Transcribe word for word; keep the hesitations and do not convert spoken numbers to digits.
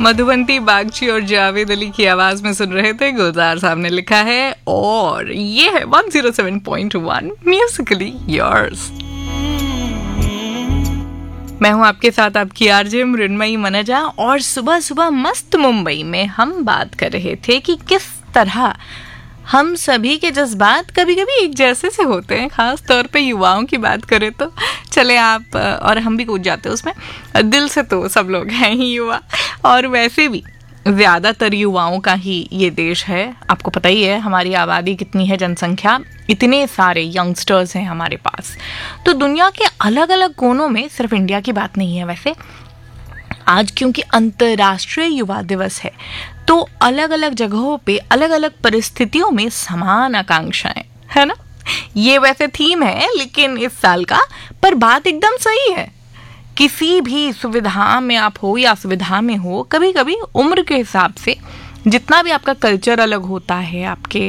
मधुबंती बागची और जावेद अली की आवाज में सुन रहे थे। गुलजार साहब ने लिखा है और ये है one zero seven point one Musically yours. मैं हूं आपके साथ आपकी आरजे मृण्मयी मनजा और सुबह सुबह मस्त मुंबई में हम बात कर रहे थे कि किस तरह हम सभी के जज्बात कभी कभी एक जैसे से होते हैं, खास तौर पे युवाओं की बात करें तो चले आप और हम भी कूद जाते हैं उसमें। दिल से तो सब लोग हैं ही युवा, और वैसे भी ज़्यादातर युवाओं का ही ये देश है। आपको पता ही है हमारी आबादी कितनी है, जनसंख्या, इतने सारे यंगस्टर्स हैं हमारे पास। तो दुनिया के अलग अलग कोनों में, सिर्फ इंडिया की बात नहीं है वैसे, आज क्योंकि अंतर्राष्ट्रीय युवा दिवस है तो अलग अलग जगहों पे अलग अलग परिस्थितियों में समान आकांक्षाएं, है ना। ये वैसे थीम है लेकिन इस साल का, पर बात एकदम सही है। किसी भी सुविधा में आप हो या असुविधा में हो, कभी कभी उम्र के हिसाब से जितना भी आपका कल्चर अलग होता है, आपके